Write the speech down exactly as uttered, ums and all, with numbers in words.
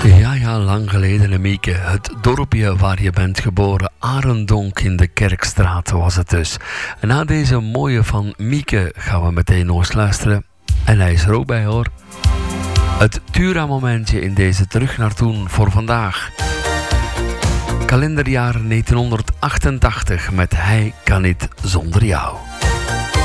Ja, ja, lang geleden, Mieke. Het dorpje waar je bent geboren, Arendonk in de Kerkstraat was het dus. En na deze mooie van Mieke gaan we meteen nog eens luisteren. En hij is er ook bij, hoor. Het Tura-momentje in deze Terug naar Toen voor vandaag. Kalenderjaar negentien achtentachtig met Hij kan niet zonder jou.